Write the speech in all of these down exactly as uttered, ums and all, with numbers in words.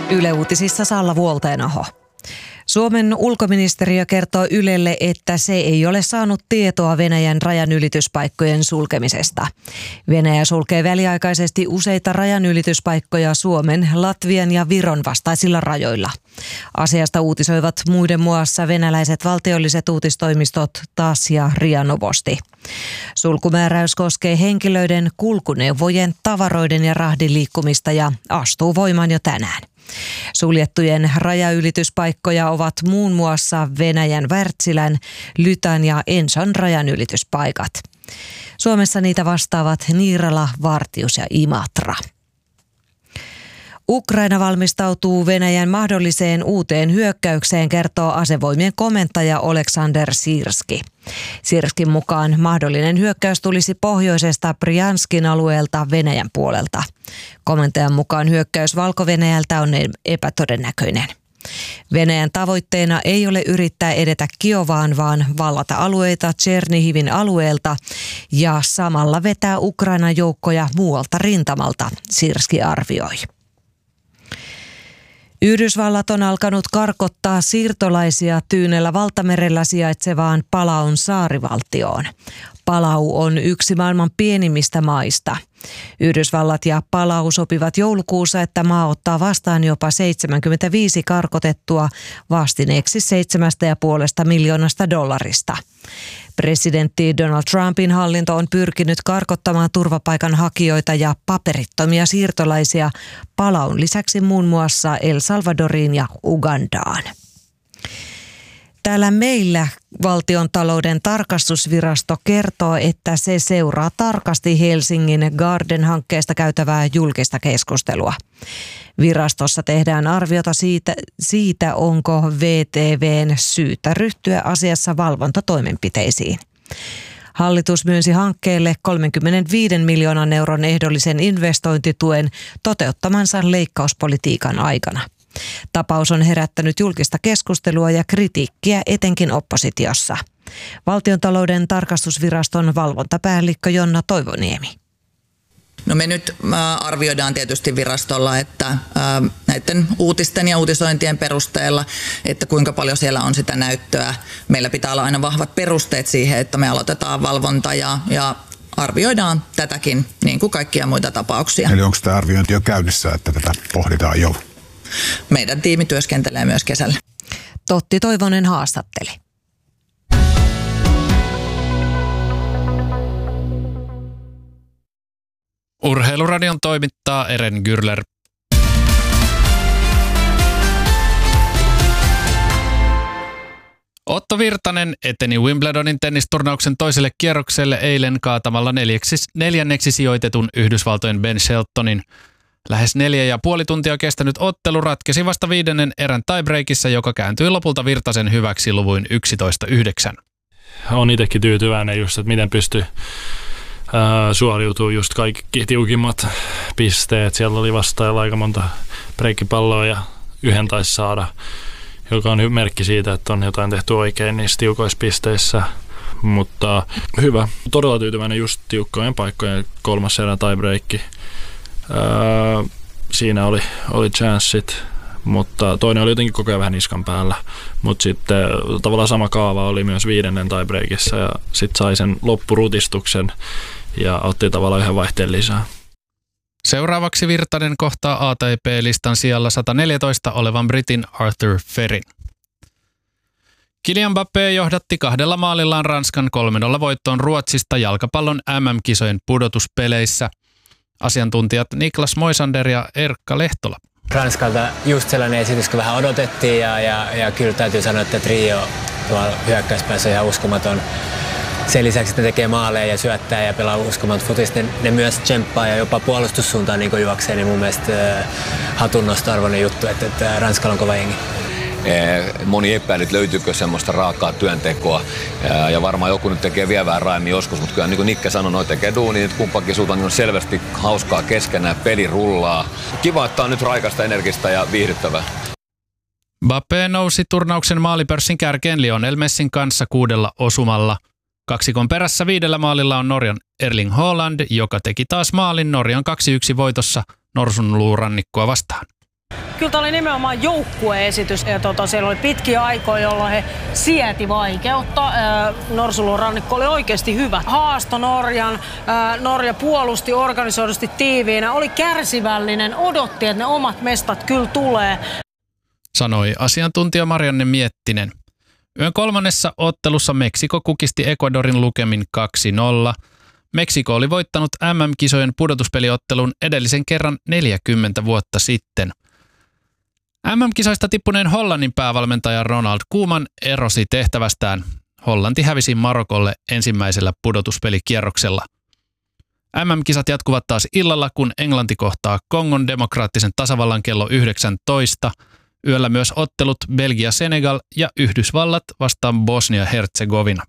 Yle Uutisissa Salla Vuolteenaho. Suomen ulkoministeriö kertoo Ylelle, että se ei ole saanut tietoa Venäjän rajanylityspaikkojen sulkemisesta. Venäjä sulkee väliaikaisesti useita rajanylityspaikkoja Suomen, Latvian ja Viron vastaisilla rajoilla. Asiasta uutisoivat muiden muassa venäläiset valtiolliset uutistoimistot T A S S ja R I A Novosti. Sulkumääräys koskee henkilöiden, kulkuneuvojen, tavaroiden ja rahdin liikkumista ja astuu voimaan jo tänään. Suljettujen rajaylityspaikkoja ovat muun muassa Venäjän Wärtsilän, Lytän ja Enson rajanylityspaikat. Suomessa niitä vastaavat Niirala, Vartius ja Imatra. Ukraina valmistautuu Venäjän mahdolliseen uuteen hyökkäykseen, kertoo asevoimien komentaja Oleksandr Sirski. Sirskin mukaan mahdollinen hyökkäys tulisi pohjoisesta Brjanskin alueelta Venäjän puolelta. Komentajan mukaan hyökkäys Valko-Venäjältä on epätodennäköinen. Venäjän tavoitteena ei ole yrittää edetä Kiovaan, vaan vallata alueita Tšernihivin alueelta ja samalla vetää Ukrainan joukkoja muualta rintamalta, Sirski arvioi. Yhdysvallat on alkanut karkottaa siirtolaisia Tyynellä valtamerellä sijaitsevaan Palaun saarivaltioon. Palau on yksi maailman pienimmistä maista. Yhdysvallat ja Palau sopivat joulukuussa, että maa ottaa vastaan jopa seitsemänkymmentäviisi karkotettua vastineeksi seitsemästä ja puolesta miljoonasta dollarista. Presidentti Donald Trumpin hallinto on pyrkinyt karkottamaan turvapaikanhakijoita ja paperittomia siirtolaisia Palaun lisäksi muun muassa El Salvadoriin ja Ugandaan. Täällä meillä Valtiontalouden tarkastusvirasto kertoo, että se seuraa tarkasti Helsingin Garden-hankkeesta käytävää julkista keskustelua. Virastossa tehdään arviota siitä, siitä onko V T V:n syytä ryhtyä asiassa valvontatoimenpiteisiin. Hallitus myönsi hankkeelle kolmekymmentäviisi miljoonan euron ehdollisen investointituen toteuttamansa leikkauspolitiikan aikana. Tapaus on herättänyt julkista keskustelua ja kritiikkiä etenkin oppositiossa. Valtiontalouden tarkastusviraston valvontapäällikkö Jonna Toivoniemi. No me nyt arvioidaan tietysti virastolla, että näiden uutisten ja uutisointien perusteella, että kuinka paljon siellä on sitä näyttöä. Meillä pitää olla aina vahvat perusteet siihen, että me aloitetaan valvonta ja, ja arvioidaan tätäkin niin kuin kaikkia muita tapauksia. Eli onko tämä arviointi jo käynnissä, että tätä pohditaan jo? Meidän tiimi työskentelee myös kesällä. Totti Toivonen haastatteli. Urheiluradion toimittaa Eren Gürler. Otto Virtanen eteni Wimbledonin tennisturnauksen toiselle kierrokselle eilen kaatamalla neljäksi, neljänneksi sijoitetun Yhdysvaltojen Ben Sheltonin. Lähes neljä ja puoli tuntia kestänyt ottelu ratkesi vasta viidennen erän tiebreakissä, joka kääntyi lopulta Virtasen hyväksi luvuin yksitoista yhdeksän. Olen itsekin tyytyväinen just, että miten pystyy ää, suoriutumaan just kaikki tiukimmat pisteet. Siellä oli vastaajalla aika monta breikkipalloa ja yhden taisi saada, joka on merkki siitä, että on jotain tehty oikein niissä tiukoissa pisteissä. Mutta hyvä. Todella tyytyväinen just tiukkojen paikkojen kolmas erä tiebreakki. Öö, siinä oli, oli chanssit, mutta toinen oli jotenkin koko ajan vähän niskan päällä. Mutta sitten tavallaan sama kaava oli myös viidennen tiebreakissa ja sitten sai sen loppurutistuksen ja otti tavallaan yhden vaihteen lisää. Seuraavaksi Virtanen kohtaa A T P-listan sijalla sata neljätoista olevan britin Arthur Ferrin. Kylian Mbappé johdatti kahdella maalillaan Ranskan kolme nolla voittoon Ruotsista jalkapallon M M-kisojen pudotuspeleissä. Asiantuntijat Niklas Moisander ja Erkka Lehtola. Ranskalta just sellainen esitys, kun vähän odotettiin ja, ja, ja kyllä täytyy sanoa, että trio tuolla hyökkäyspäässä on ihan uskomaton. Sen lisäksi, että ne tekee maaleja ja syöttää ja pelaa uskomaton futista, ne, ne myös tsemppaa ja jopa puolustussuuntaan niin kuin juoksee, niin mun mielestä äh, hatunnostoarvoinen juttu, että, että Ranskalla on kova jengi. Moni epäilyt, nyt löytyykö semmoista raakaa työntekoa ja varmaan joku nyt tekee vielä vähän raimmin joskus, mutta kyllä niin kuin Nikke sanoi, noi tekee duunia, että kumpakin suuntaan niin on selvästi hauskaa keskenään, peli rullaa. Kiva, että on nyt raikasta, energistä ja viihdyttävää. Mbappé nousi turnauksen maalipörssin kärkeen Lionel Messin kanssa kuudella osumalla. Kaksikon perässä viidellä maalilla on Norjan Erling Haaland, joka teki taas maalin Norjan kaksi yksi voitossa Norsunluurannikkoa vastaan. Kyllä tämä oli nimenomaan joukkueesitys. Ja tota, siellä oli pitkiä aikoja, jolloin he sieti vaikeutta. Norsulun rannikko oli oikeasti hyvä. Haasto Norjan. Norja puolusti organisoidusti tiiviinä. Oli kärsivällinen, odotti, että ne omat mestat kyllä tulee. Sanoi asiantuntija Marianne Miettinen. Yön kolmannessa ottelussa Meksiko kukisti Ecuadorin lukemin kaksi nolla. Meksiko oli voittanut M M-kisojen pudotuspeliottelun edellisen kerran neljäkymmentä vuotta sitten. M M-kisoista tippuneen Hollannin päävalmentaja Ronald Koeman erosi tehtävästään. Hollanti hävisi Marokolle ensimmäisellä pudotuspelikierroksella. M M-kisat jatkuvat taas illalla, kun Englanti kohtaa Kongon demokraattisen tasavallan kello yhdeksäntoista. Yöllä myös ottelut Belgia-Senegal ja Yhdysvallat vastaan Bosnia-Herzegovina.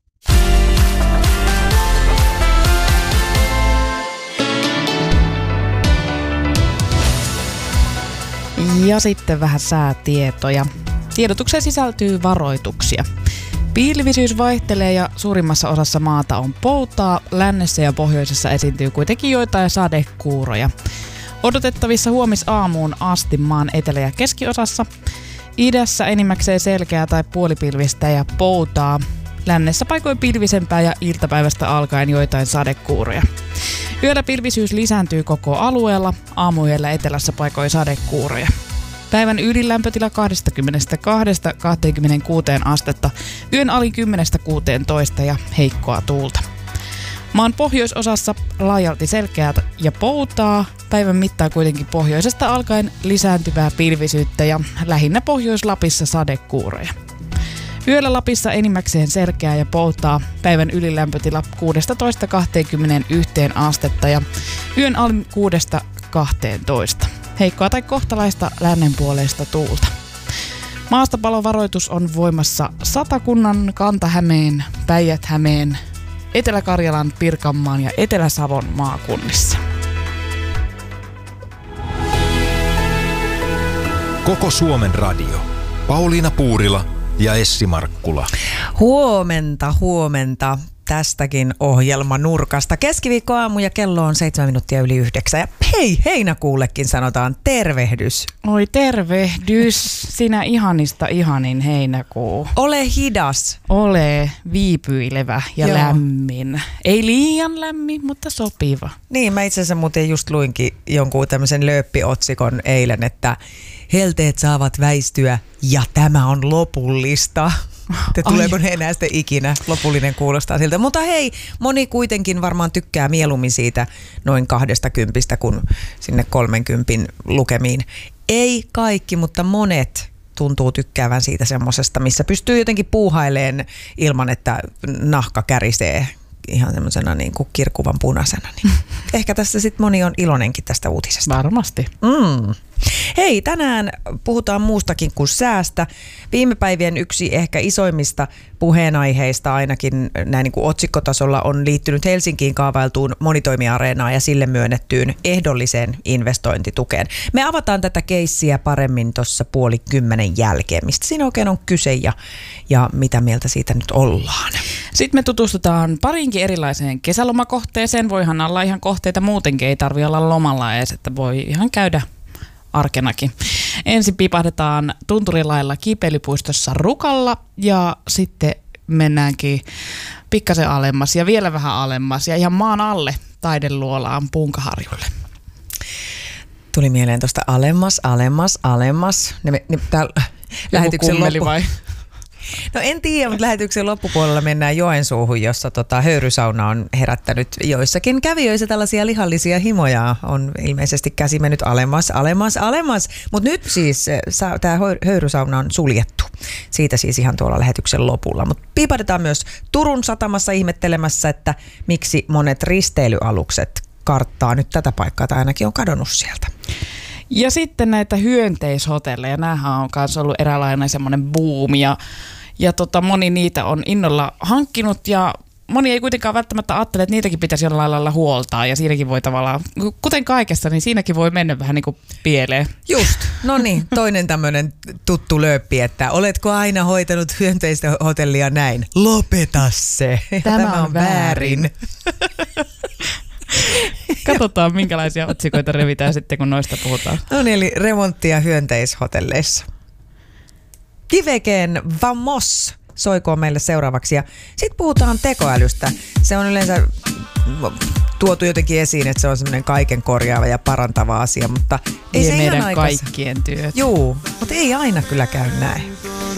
Ja sitten vähän säätietoja. Tiedotukseen sisältyy varoituksia. Pilvisyys vaihtelee ja suurimmassa osassa maata on poutaa. Lännessä ja pohjoisessa esiintyy kuitenkin joitain sadekuuroja. Odotettavissa huomisaamuun asti maan etelä- ja keskiosassa. Idässä enimmäkseen selkeää tai puolipilvistä ja poutaa. Lännessä paikoin pilvisempää ja iltapäivästä alkaen joitain sadekuuroja. Yöllä pilvisyys lisääntyy koko alueella, aamuyöllä etelässä paikoin sadekuuroja. Päivän ylilämpötila kaksikymmentäkaksi kaksikymmentäkuusi astetta, yön alin kymmenestä kuuteentoista ja heikkoa tuulta. Maan pohjoisosassa laajalti selkeää ja poutaa, päivän mittaan kuitenkin pohjoisesta alkaen lisääntyvää pilvisyyttä ja lähinnä Pohjois-Lapissa sadekuuroja. Yöllä Lapissa enimmäkseen selkeää ja poutaa, päivän ylilämpötila kuusitoista kaksikymmentäyksi astetta ja yön alin kuudesta kahteentoista. Heikkoa tai kohtalaista lännenpuoleista tuulta. Maastopalovaroitus on voimassa Satakunnan, Kanta-Hämeen, Päijät-Hämeen, Etelä-Karjalan, Pirkanmaan ja Etelä-Savon maakunnissa. Koko Suomen radio. Pauliina Puurila ja Essi Markkula. Huomenta, huomenta tästäkin ohjelmanurkasta. Keskiviikkoaamu ja kello on seitsemän minuuttia yli yhdeksän. Ja hei, heinäkuullekin sanotaan tervehdys. Oi tervehdys, sinä ihanista ihanin heinäkuu. Ole hidas. Ole viipyilevä ja Joo. lämmin. Ei liian lämmin, mutta sopiva. Niin, mä itse asiassa muuten just luinkin jonkun tämmöisen lööppiotsikon eilen, että helteet saavat väistyä ja tämä on lopullista. Te tuleeko ne enää sitten ikinä? Lopullinen kuulostaa siltä. Mutta hei, moni kuitenkin varmaan tykkää mieluummin siitä noin kahdesta kympistä kuin sinne kolmenkympin lukemiin. Ei kaikki, mutta monet tuntuu tykkäävän siitä semmosesta, missä pystyy jotenkin puuhaileen ilman, että nahka kärisee ihan semmoisena niin kuin kirkuvan punaisena. Niin ehkä tässä sitten moni on iloinenkin tästä uutisesta. Varmasti. Mm. Hei, tänään puhutaan muustakin kuin säästä. Viime päivien yksi ehkä isoimmista puheenaiheista ainakin näin niin kuin otsikkotasolla on liittynyt Helsinkiin kaavailtuun monitoimiareenaan ja sille myönnettyyn ehdolliseen investointitukeen. Me avataan tätä keissiä paremmin tuossa puoli kymmenen jälkeen. Mistä siinä oikein on kyse ja, ja mitä mieltä siitä nyt ollaan? Sitten me tutustutaan parinkin erilaiseen kesälomakohteeseen. Voihan olla ihan kohteita muutenkin, ei tarvitse olla lomalla edes, että voi ihan käydä arkenakin. Ensin pipahdetaan Tunturilailla Kiipeilypuistossa Rukalla ja sitten mennäänkin pikkasen alemmas ja vielä vähän alemmas ja ihan maan alle Taideluolaan Punkaharjulle. Tuli mieleen tuosta alemmas, alemmas, alemmas. Ne, ne, täällä lähetyksen loppu... vai? No en tiedä, mutta lähetyksen loppupuolella mennään Joensuuhun, jossa tota, höyrysauna on herättänyt joissakin kävijöissä tällaisia lihallisia himoja. On ilmeisesti käsi mennyt alemmas, alemmas, alemmas. Mutta nyt siis tämä höyrysauna on suljettu. Siitä siis ihan tuolla lähetyksen lopulla. Mutta piipadetaan myös Turun satamassa ihmettelemässä, että miksi monet risteilyalukset karttaa nyt tätä paikkaa tai ainakin on kadonnut sieltä. Ja sitten näitä hyönteishotelleja, nämähän on myös ollut eräänlainen semmoinen buumi ja, ja tota, moni niitä on innolla hankkinut ja moni ei kuitenkaan välttämättä ajattele, että niitäkin pitäisi jollain lailla huoltaa ja siinäkin voi tavallaan, kuten kaikessa, niin siinäkin voi mennä vähän niin kuin pieleen. Just, no niin, toinen tämmöinen tuttu lööppi, että oletko aina hoitanut hyönteistä hotellia näin? Lopeta se, tämä, tämä on väärin. Katsotaan, minkälaisia otsikoita revitään sitten, kun noista puhutaan. No niin, eli remonttia hyönteishotelleissa. Kivekeen Vamos soikoon meille seuraavaksi. Ja sitten puhutaan tekoälystä. Se on yleensä tuotu jotenkin esiin, että se on semmoinen kaiken korjaava ja parantava asia, mutta ei Vie se meidän ihan aikas... kaikkien työt. Juu, mutta ei aina kyllä käy näin.